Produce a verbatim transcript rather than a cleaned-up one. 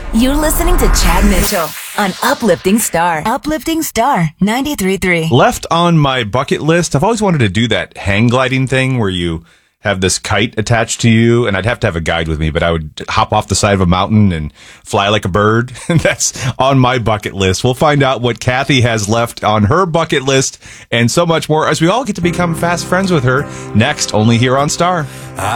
You're listening to Chad Mitchell on Uplifting Star. Uplifting Star ninety-three point three. Left on my bucket list, I've always wanted to do that hang gliding thing where you have this kite attached to you, and I'd have to have a guide with me, but I would hop off the side of a mountain and fly like a bird. And that's on my bucket list. We'll find out what Kathy has left on her bucket list and so much more as we all get to become fast friends with her next, only here on Star.